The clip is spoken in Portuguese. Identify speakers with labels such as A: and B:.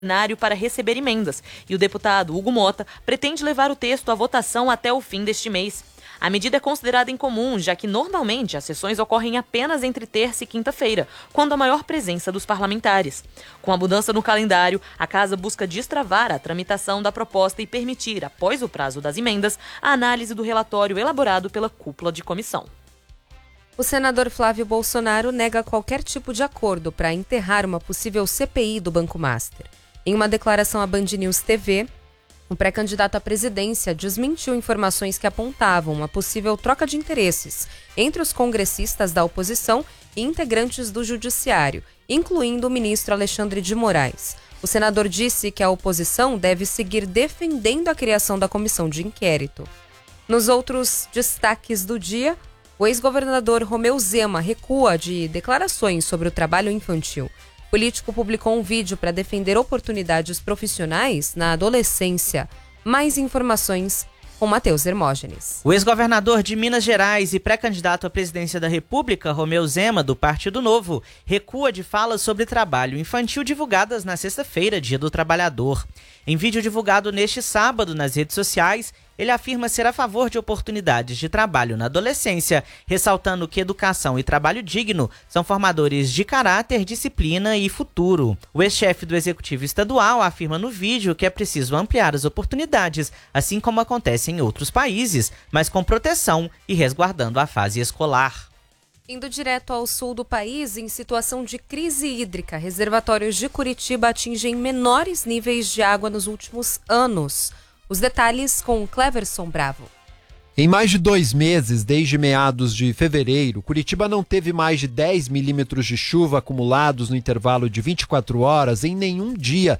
A: para receber emendas, e o deputado Hugo Mota pretende levar o texto à votação até o fim deste mês. A medida é considerada incomum, já que normalmente as sessões ocorrem apenas entre terça e quinta-feira, quando há maior presença dos parlamentares. Com a mudança no calendário, a Casa busca destravar a tramitação da proposta e permitir, após o prazo das emendas, a análise do relatório elaborado pela cúpula de comissão.
B: O senador Flávio Bolsonaro nega qualquer tipo de acordo para enterrar uma possível CPI do Banco Master. Em uma declaração à Band News TV, o pré-candidato à presidência desmentiu informações que apontavam uma possível troca de interesses entre os congressistas da oposição e integrantes do judiciário, incluindo o ministro Alexandre de Moraes. O senador disse que a oposição deve seguir defendendo a criação da comissão de inquérito. Nos outros destaques do dia, o ex-governador Romeu Zema recua de declarações sobre o trabalho infantil. O político publicou um vídeo para defender oportunidades profissionais na adolescência. Mais informações com Matheus Hermógenes.
C: O ex-governador de Minas Gerais e pré-candidato à presidência da República, Romeu Zema, do Partido Novo, recua de falas sobre trabalho infantil divulgadas na sexta-feira, Dia do Trabalhador. Em vídeo divulgado neste sábado nas redes sociais, ele afirma ser a favor de oportunidades de trabalho na adolescência, ressaltando que educação e trabalho digno são formadores de caráter, disciplina e futuro. O ex-chefe do Executivo Estadual afirma no vídeo que é preciso ampliar as oportunidades, assim como acontece em outros países, mas com proteção e resguardando a fase escolar.
B: Indo direto ao sul do país, em situação de crise hídrica, reservatórios de Curitiba atingem menores níveis de água nos últimos anos. Os detalhes com Cleverson Bravo.
D: Em mais de 2 meses, desde meados de fevereiro, Curitiba não teve mais de 10 milímetros de chuva acumulados no intervalo de 24 horas em nenhum dia